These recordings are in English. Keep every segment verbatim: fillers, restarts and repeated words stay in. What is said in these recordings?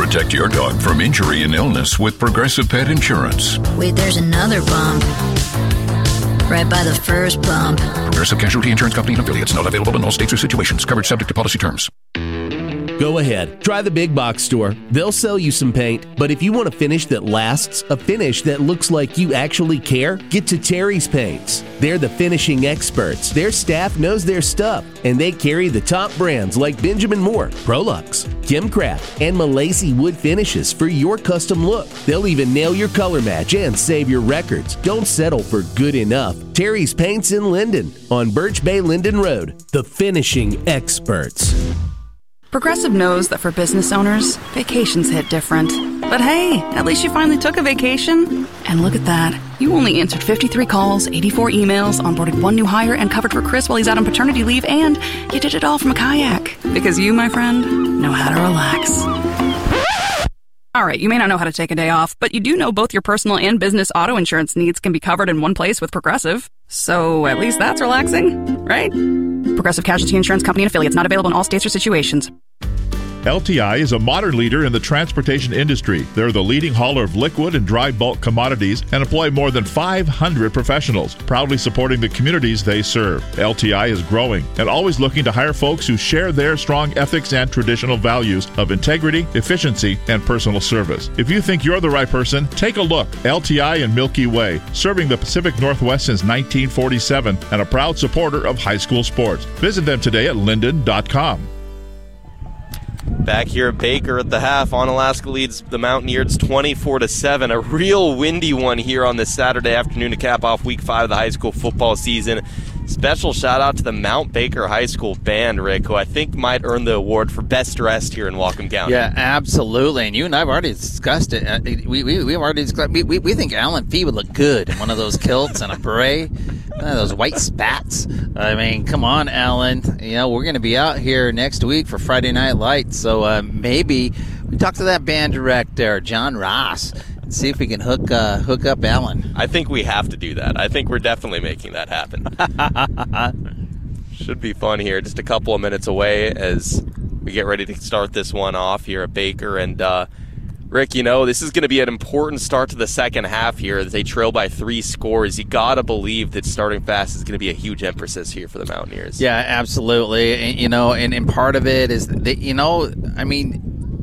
Protect your dog from injury and illness with Progressive Pet Insurance. Wait, there's another bump. Right by the first bump. Progressive Casualty Insurance Company and affiliates. Not available in all states or situations. Coverage subject to policy terms. Go ahead. Try the big box store. They'll sell you some paint, but if you want a finish that lasts, a finish that looks like you actually care, get to Terry's Paints. They're the finishing experts. Their staff knows their stuff, and they carry the top brands like Benjamin Moore, Prolux, Kimcraft, and Malaysia wood finishes for your custom look. They'll even nail your color match and save your records. Don't settle for good enough. Terry's Paints in Linden on Birch Bay Linden Road. The finishing experts. Progressive knows that for business owners, vacations hit different. But hey, at least you finally took a vacation. And look at that. You only answered fifty-three calls, eighty-four emails, onboarded one new hire, and covered for Chris while he's out on paternity leave, and you did it all from a kayak. Because you, my friend, know how to relax. All right, you may not know how to take a day off, but you do know both your personal and business auto insurance needs can be covered in one place with Progressive. So at least that's relaxing, right? Progressive Casualty Insurance Company and affiliates, not available in all states or situations. L T I is a modern leader in the transportation industry. They're the leading hauler of liquid and dry bulk commodities and employ more than five hundred professionals, proudly supporting the communities they serve. L T I is growing and always looking to hire folks who share their strong ethics and traditional values of integrity, efficiency, and personal service. If you think you're the right person, take a look. L T I and Milky Way, serving the Pacific Northwest since nineteen forty-seven and a proud supporter of high school sports. Visit them today at linden dot com. Back here at Baker at the half, Onalaska leads the Mountaineers twenty-four to seven. A real windy one here on this Saturday afternoon to cap off week five of the high school football season. Special shout out to the Mount Baker High School band, Rick, who I think might earn the award for best dressed here in Whatcom County. Yeah, absolutely. And you and I have already discussed it. Uh, we we we've already discussed. We, we we think Alan Fee would look good in one of those kilts and a beret, uh, those white spats. I mean, come on, Alan. You know we're going to be out here next week for Friday Night Lights, so uh, maybe we talk to that band director, John Ross. See if we can hook uh, hook up Alan. I think we have to do that. I think we're definitely making that happen. Should be fun here. Just a couple of minutes away as we get ready to start this one off here at Baker. And, uh, Rick, you know, this is going to be an important start to the second half here as they trail by three scores. You got to believe that starting fast is going to be a huge emphasis here for the Mountaineers. Yeah, absolutely. And, you know, and, and part of it is, that, you know, I mean,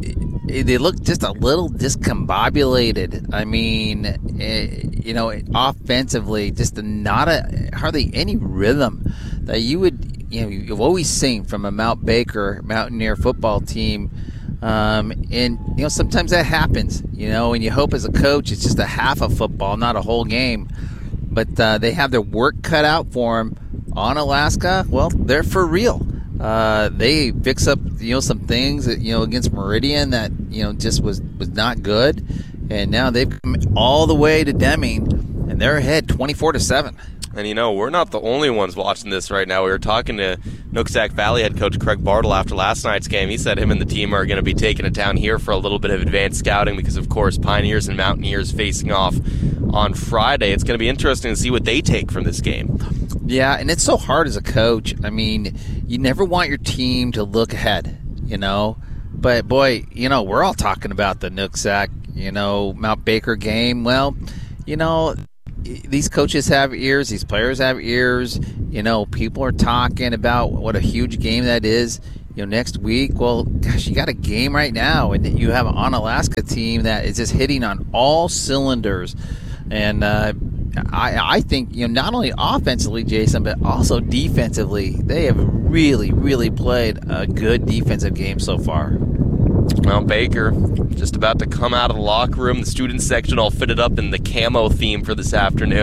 they look just a little discombobulated. I mean, it, you know, offensively, just not a hardly any rhythm that you would, you know, you've always seen from a Mount Baker Mountaineer football team. Um, and, you know, sometimes that happens, you know, and you hope as a coach it's just a half of football, not a whole game. But uh, they have their work cut out for them. On Alaska, well, they're for real. Uh, they fix up, you know, some things that, you know, against Meridian that, you know, just was, was not good. And now they've come all the way to Deming, and they're ahead twenty-four to seven. And, you know, we're not the only ones watching this right now. We were talking to Nooksack Valley head coach Craig Bartle after last night's game. He said him and the team are going to be taking it down here for a little bit of advanced scouting because, of course, Pioneers and Mountaineers facing off on Friday. It's going to be interesting to see what they take from this game. Yeah, and it's so hard as a coach. I mean, you never want your team to look ahead, you know. But, boy, you know, we're all talking about the Nooksack, you know, Mount Baker game. Well, you know, these coaches have ears. These players have ears. You know, people are talking about what a huge game that is, you know, next week. Well, gosh, you got a game right now, and you have an Onalaska team that is just hitting on all cylinders. And uh, I, I think, you know, not only offensively, Jason, but also defensively, they have really, really played a good defensive game so far. Mount Baker just about to come out of the locker room. The student section all fitted up in the camo theme for this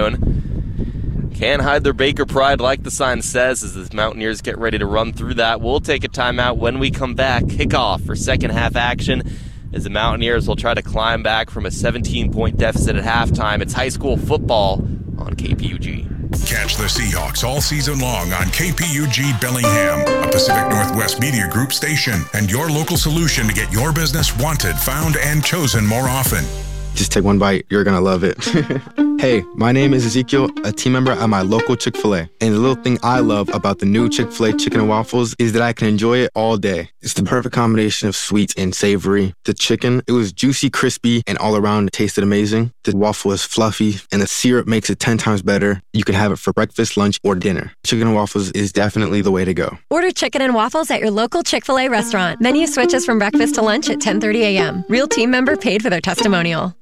afternoon. Can't hide their Baker pride like the sign says as the Mountaineers get ready to run through that. We'll take a timeout when we come back. Kickoff for second half action as the Mountaineers will try to climb back from a seventeen-point deficit at halftime. It's high school football on K P U G. Catch the Seahawks all season long on K P U G Bellingham, a Pacific Northwest Media Group station, and your local solution to get your business wanted, found, and chosen more often. Just take one bite. You're going to love it. Hey, my name is Ezekiel, a team member at my local Chick-fil-A. And the little thing I love about the new Chick-fil-A chicken and waffles is that I can enjoy it all day. It's the perfect combination of sweet and savory. The chicken, it was juicy, crispy, and all around it tasted amazing. The waffle is fluffy, and the syrup makes it ten times better. You can have it for breakfast, lunch, or dinner. Chicken and waffles is definitely the way to go. Order chicken and waffles at your local Chick-fil-A restaurant. Menu switches from breakfast to lunch at ten thirty a.m. Real team member paid for their testimonial.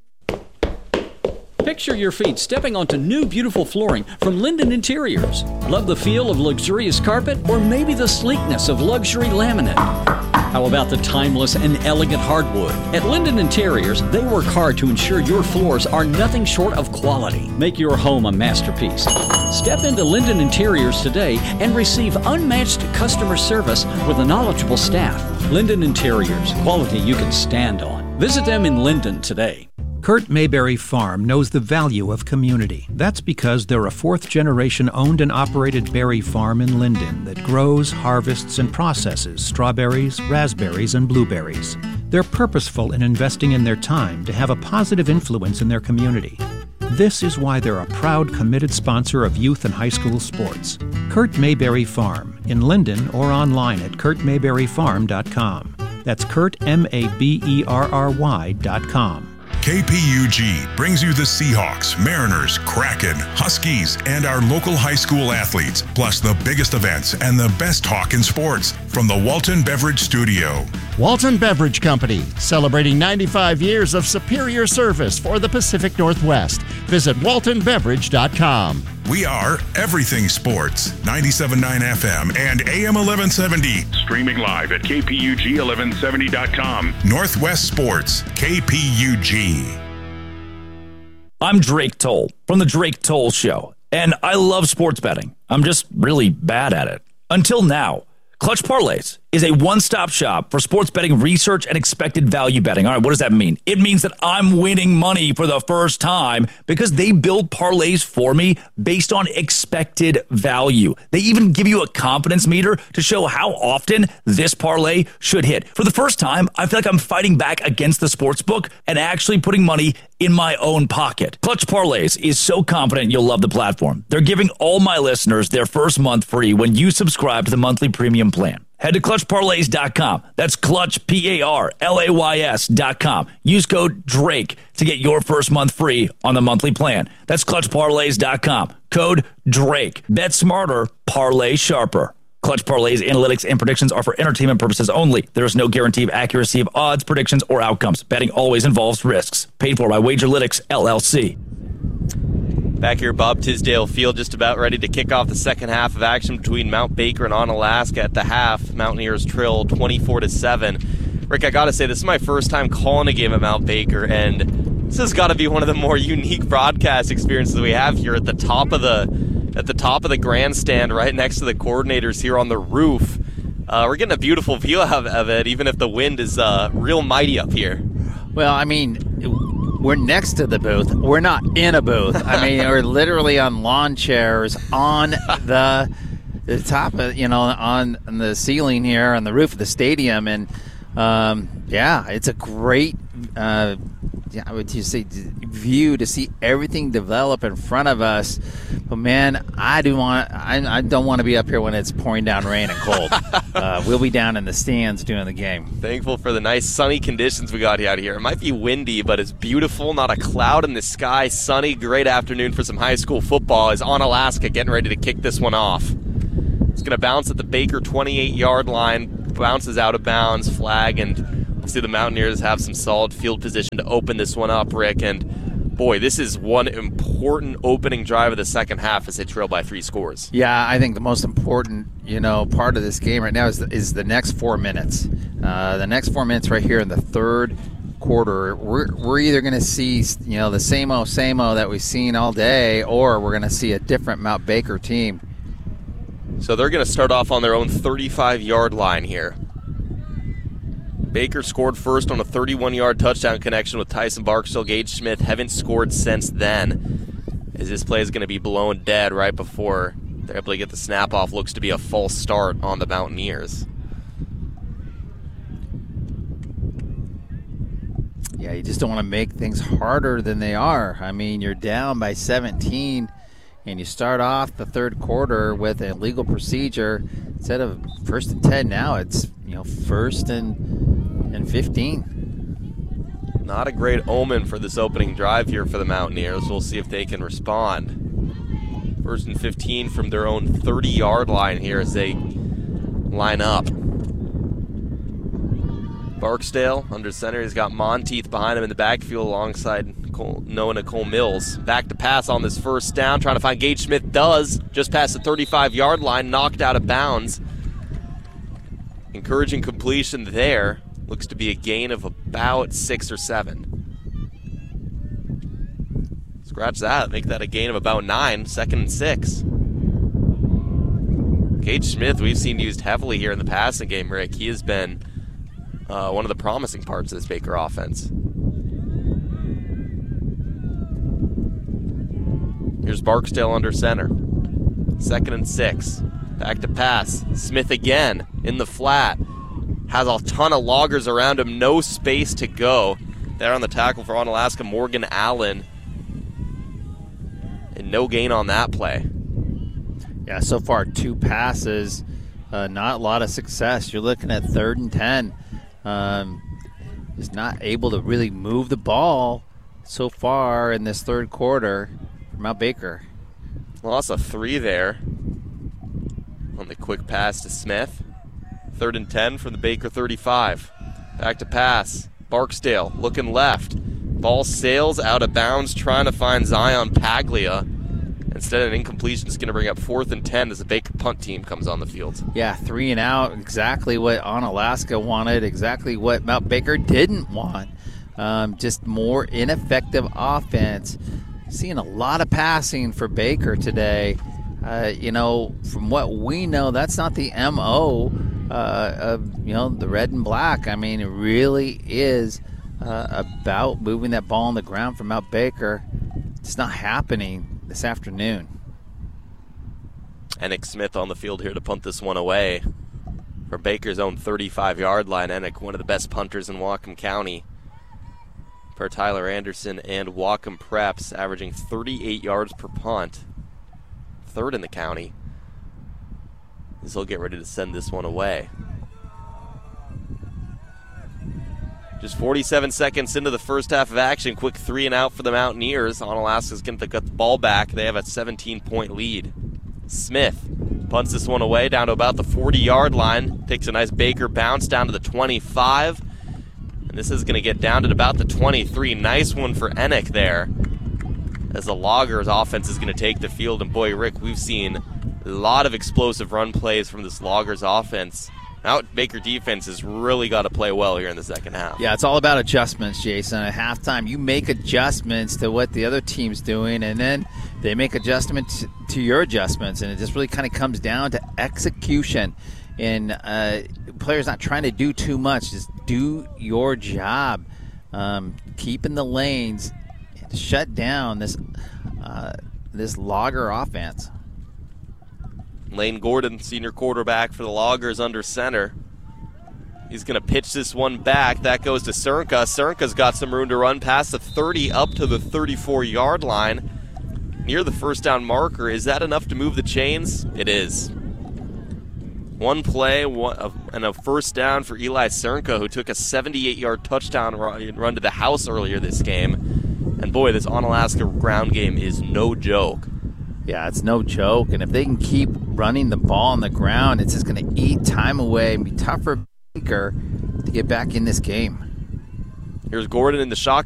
Picture your feet stepping onto new, beautiful flooring from Linden Interiors. Love the feel of luxurious carpet or maybe the sleekness of luxury laminate? How about the timeless and elegant hardwood? At Linden Interiors, they work hard to ensure your floors are nothing short of quality. Make your home a masterpiece. Step into Linden Interiors today and receive unmatched customer service with a knowledgeable staff. Linden Interiors, quality you can stand on. Visit them in Linden today. Kurt Mayberry Farm knows the value of community. That's because they're a fourth-generation owned and operated berry farm in Linden that grows, harvests, and processes strawberries, raspberries, and blueberries. They're purposeful in investing in their time to have a positive influence in their community. This is why they're a proud, committed sponsor of youth and high school sports. Kurt Mayberry Farm, in Linden or online at kurt mayberry farm dot com. That's Kurt, M A B E R R Y dot com. K P U G brings you the Seahawks, Mariners, Kraken, Huskies, and our local high school athletes, plus the biggest events and the best talk in sports from the Walton Beverage Studio. Walton Beverage Company, celebrating ninety-five years of superior service for the Pacific Northwest. Visit walton beverage dot com. We are Everything Sports, ninety-seven point nine F M and A M eleven seventy. Streaming live at K P U G eleven seventy dot com. Northwest Sports, K P U G. I'm Drake Toll from The Drake Toll Show, and I love sports betting. I'm just really bad at it. Until now. Clutch Parlays is a one-stop shop for sports betting research and expected value betting. All right, what does that mean? It means that I'm winning money for the first time because they build parlays for me based on expected value. They even give you a confidence meter to show how often this parlay should hit. For the first time, I feel like I'm fighting back against the sports book and actually putting money in my own pocket. Clutch Parlays is so confident you'll love the platform. They're giving all my listeners their first month free when you subscribe to the monthly premium plan. Head to clutch parlays dot com. That's Clutch, P A R L A Y S dot com. Use code DRAKE to get your first month free on the monthly plan. That's clutch parlays dot com. Code DRAKE. Bet smarter, parlay sharper. Clutch Parlays analytics and predictions are for entertainment purposes only. There is no guarantee of accuracy of odds, predictions, or outcomes. Betting always involves risks. Paid for by Wagerlytics, L L C. Back here, Bob Tisdale Field, just about ready to kick off the second half of action between Mount Baker and Onalaska. At the half, Mountaineers trail twenty-four to seven. Rick, I gotta say, this is my first time calling a game at Mount Baker, and this has got to be one of the more unique broadcast experiences we have here at the top of the at the top of the grandstand, right next to the coordinators here on the roof. Uh, we're getting a beautiful view of, of it, even if the wind is uh, real mighty up here. Well, I mean, we're next to the booth. We're not in a booth. I mean, we're literally on lawn chairs on the the top of, you know, on, on the ceiling here on the roof of the stadium. And, um, yeah, it's a great, uh, yeah, I would just say, view to see everything develop in front of us. But, man, I do want I, I don't want to be up here when it's pouring down rain and cold. uh, we'll be down in the stands doing the game. Thankful for the nice sunny conditions we got out here. It might be windy, but it's beautiful. Not a cloud in the sky. Sunny. Great afternoon for some high school football as Onalaska getting ready to kick this one off. It's going to bounce at the Baker twenty-eight-yard line. Bounces out of bounds. Flag, and we'll see the Mountaineers have some solid field position to open this one up, Rick. And boy, this is one important opening drive of the second half as they trail by three scores. Yeah, I think the most important, you know, part of this game right now is the, is the next four minutes. Uh, the next four minutes right here in the third quarter, we're we're either going to see, you know, the same old same old that we've seen all day, or we're going to see a different Mount Baker team. So they're going to start off on their own thirty-five-yard line here. Baker scored first on a thirty-one-yard touchdown connection with Tyson Barksdale. Gage Smith haven't scored since then, as this play is going to be blown dead right before they're able to get the snap off. Looks to be a false start on the Mountaineers. Yeah, you just don't want to make things harder than they are. I mean, you're down by seventeen, and you start off the third quarter with an illegal procedure. Instead of first and ten, now it's, you know, first and and fifteen. Not a great omen for this opening drive here for the Mountaineers. We'll see if they can respond. First and fifteen from their own thirty-yard line here as they line up. Barksdale under center. He's got Monteith behind him in the backfield alongside Cole, Noah Nicole Mills. Back to pass on this first down. Trying to find Gage Smith. Does. Just past the thirty-five-yard line. Knocked out of bounds. Encouraging completion there. Looks to be a gain of about six or seven. Scratch that. Make that a gain of about nine. Second and six. Gage Smith, we've seen used heavily here in the passing game, Rick. He has been Uh, one of the promising parts of this Baker offense. Here's Barksdale under center. Second and six. Back to pass. Smith again in the flat. Has a ton of loggers around him. No space to go. There on the tackle for Onalaska, Morgan Allen. And no gain on that play. Yeah, so far two passes. Uh, not a lot of success. You're looking at third and ten. Um, is not able to really move the ball so far in this third quarter for Mount Baker. Loss of three there on the quick pass to Smith. Third and ten from the Baker thirty-five. Back to pass. Barksdale looking left. Ball sails out of bounds, trying to find Zion Paglia. Instead, an incompletion is going to bring up fourth and ten as the Baker punt team comes on the field. Yeah, three and out, exactly what Onalaska wanted, exactly what Mount Baker didn't want. Um, just more ineffective offense. Seeing a lot of passing for Baker today. Uh, you know, from what we know, that's not the M O uh, of, you know, the red and black. I mean, it really is uh, about moving that ball on the ground for Mount Baker. It's not happening this afternoon. Enoch Smith on the field here to punt this one away from Baker's own thirty-five-yard line. Enoch, one of the best punters in Whatcom County, per Tyler Anderson and Whatcom Preps, averaging thirty-eight yards per punt, third in the county. As he'll get ready to send this one away. Just forty-seven seconds into the first half of action. Quick three and out for the Mountaineers. Onalaska's going to get the ball back. They have a seventeen-point lead. Smith punts this one away down to about the forty-yard line. Takes a nice Baker bounce down to the twenty-five. And this is going to get down to about the twenty-three. Nice one for Enoch there. As the Loggers offense is going to take the field. And boy, Rick, we've seen a lot of explosive run plays from this Loggers offense. Mount Baker defense has really got to play well here in the second half. Yeah, it's all about adjustments, Jason. At halftime, you make adjustments to what the other team's doing, and then they make adjustments to your adjustments, and it just really kind of comes down to execution. And uh, players not trying to do too much, just do your job. Um, keep in the lanes, shut down this uh, this Logger offense. Lane Gordon, senior quarterback for the Loggers, under center. He's going to pitch this one back. That goes to Cernka. Cernka's got some room to run past the thirty up to the thirty-four-yard line. Near the first down marker. Is that enough to move the chains? It is. One play one, uh, and a first down for Eli Cernka, who took a seventy-eight-yard touchdown run, run to the house earlier this game. And boy, this Onalaska ground game is no joke. Yeah, it's no joke. And if they can keep running the ball on the ground, it's just going to eat time away and be tough for Baker to get back in this game. Here's Gordon in the shotgun.